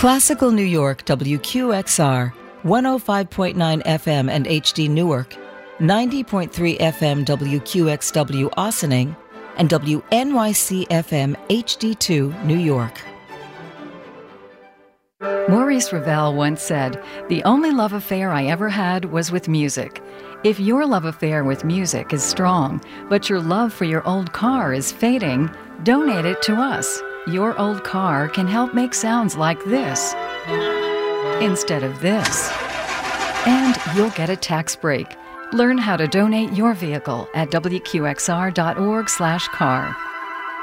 Classical New York, WQXR, 105.9 FM and HD Newark, 90.3 FM WQXW Ossining, and WNYC FM HD2 New York. Maurice Ravel once said, "The only love affair I ever had was with music." If your love affair with music is strong, but your love for your old car is fading, donate it to us. Your old car can help make sounds like this instead of this. And you'll get a tax break. Learn how to donate your vehicle at wqxr.org/car.